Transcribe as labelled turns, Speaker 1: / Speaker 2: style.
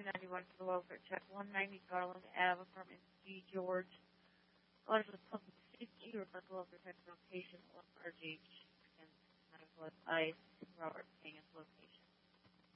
Speaker 1: 291 for the welfare check. 190 Garland Ave, apartment D. George. Letter for the public safety, request welfare check location, RGH, and medical advice, Robert King, location.